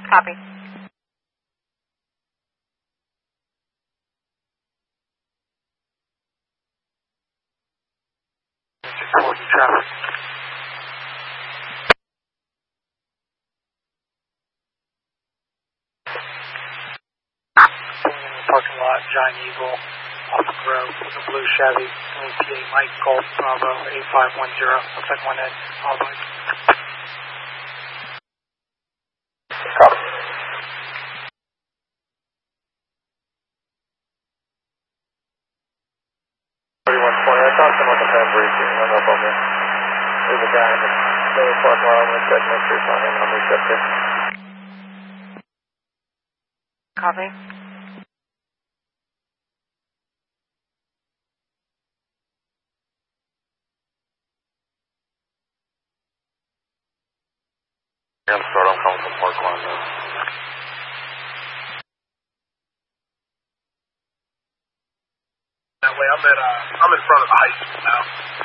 Copy. Traffic. Parking lot, Giant Eagle, off the road, with a blue Chevy, ETA Mike Golf Bravo 8510, looks like one end, all the way. Copy. 3120, I thought someone was having briefing, hung up on me. There's a guy in the main parking lot, I'm going to check, make sure it's not him, I'm going to check there. Copy. I'm sorry, I'm coming from Parkland now. That way, I'm in front of the high school now.